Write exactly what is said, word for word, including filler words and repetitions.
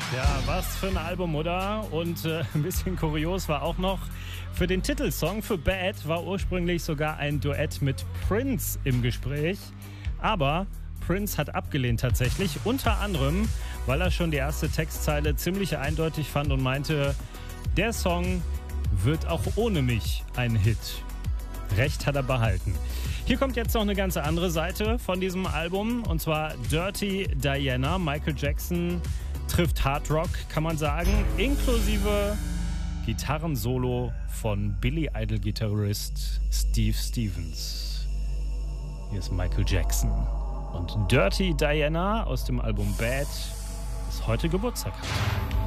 Ja, was für ein Album, oder? Und äh, ein bisschen kurios war auch noch, für den Titelsong, für Bad, war ursprünglich sogar ein Duett mit Prince im Gespräch. Aber Prince hat abgelehnt tatsächlich, unter anderem, weil er schon die erste Textzeile ziemlich eindeutig fand und meinte, der Song wird auch ohne mich ein Hit. Recht hat er behalten. Hier kommt jetzt noch eine ganz andere Seite von diesem Album, und zwar Dirty Diana. Michael Jackson trifft Hard Rock, kann man sagen, inklusive Gitarrensolo von Billy Idol-Gitarrist Steve Stevens. Hier ist Michael Jackson. Und Dirty Diana aus dem Album Bad, das heute Geburtstag hat.